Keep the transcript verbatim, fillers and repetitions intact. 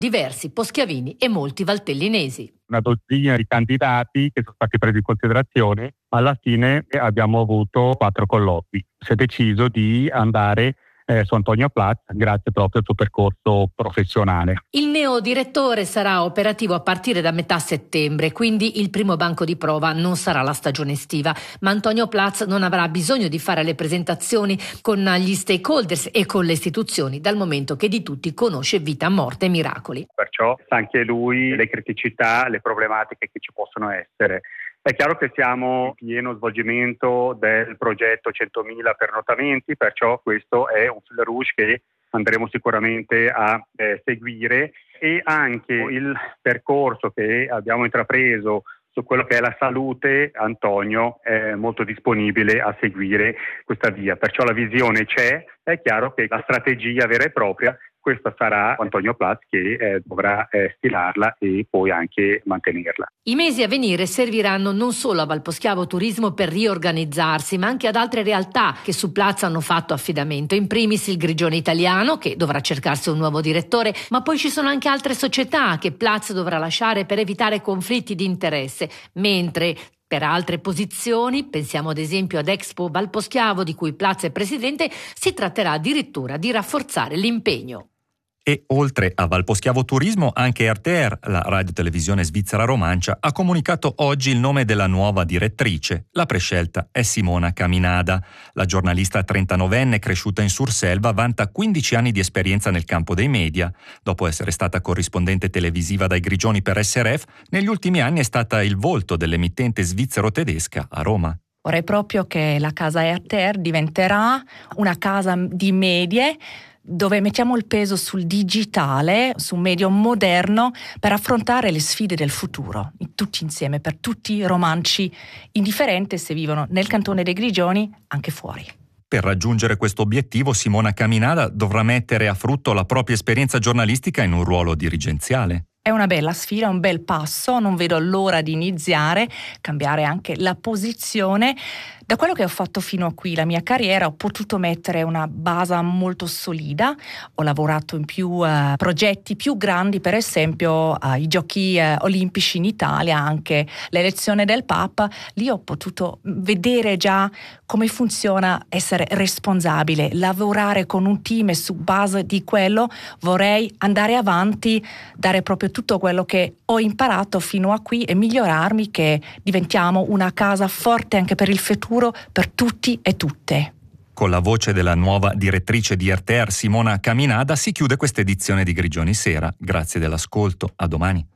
diversi poschiavini e molti valtellinesi. Una dozzina di candidati che sono stati presi in considerazione, alla fine abbiamo avuto quattro colloqui. Si è deciso di andare eh, su Antonio Platz grazie proprio al suo percorso professionale. Il neodirettore sarà operativo a partire da metà settembre, quindi il primo banco di prova non sarà la stagione estiva, ma Antonio Platz non avrà bisogno di fare le presentazioni con gli stakeholders e con le istituzioni, dal momento che di tutti conosce vita, morte e miracoli. Perciò sa anche lui le criticità, le problematiche che ci possono essere. È chiaro che siamo in pieno svolgimento del progetto centomila pernotamenti, perciò questo è un fil rouge che andremo sicuramente a eh, seguire, e anche il percorso che abbiamo intrapreso su quello che è la salute. Antonio è molto disponibile a seguire questa via, perciò la visione c'è, è chiaro che la strategia vera e propria questa sarà Antonio Platz che eh, dovrà eh, stilarla e poi anche mantenerla. I mesi a venire serviranno non solo a Valposchiavo Turismo per riorganizzarsi, ma anche ad altre realtà che su Platz hanno fatto affidamento. In primis il Grigione Italiano, che dovrà cercarsi un nuovo direttore, ma poi ci sono anche altre società che Platz dovrà lasciare per evitare conflitti di interesse, mentre per altre posizioni, pensiamo ad esempio ad Expo Valposchiavo, di cui Platz è presidente, si tratterà addirittura di rafforzare l'impegno. E oltre a Valposchiavo Turismo, anche R T R, la radiotelevisione svizzera romancia, ha comunicato oggi il nome della nuova direttrice. La prescelta è Simona Caminada. La giornalista trentanovenne, cresciuta in Surselva, vanta quindici anni di esperienza nel campo dei media. Dopo essere stata corrispondente televisiva dai Grigioni per S R F, negli ultimi anni è stata il volto dell'emittente svizzero-tedesca a Roma. Vorrei proprio che la casa R T R diventerà una casa di medie, dove mettiamo il peso sul digitale, su un medio moderno, per affrontare le sfide del futuro, tutti insieme, per tutti i romanci, indifferente se vivono nel cantone dei Grigioni, anche fuori. Per raggiungere questo obiettivo, Simona Caminada dovrà mettere a frutto la propria esperienza giornalistica in un ruolo dirigenziale. È una bella sfida, un bel passo, non vedo l'ora di iniziare, cambiare anche la posizione. Da quello che ho fatto fino a qui, la mia carriera, ho potuto mettere una base molto solida. Ho lavorato in più uh, progetti più grandi, per esempio uh, i giochi uh, olimpici in Italia, anche l'elezione del Papa. Lì ho potuto vedere già come funziona essere responsabile, lavorare con un team, e su base di quello vorrei andare avanti, dare proprio tutto quello che ho imparato fino a qui e migliorarmi, che diventiamo una casa forte anche per il futuro, per tutti e tutte. Con la voce della nuova direttrice di R T R, Simona Caminada, si chiude questa edizione di Grigioni Sera. Grazie dell'ascolto, a domani.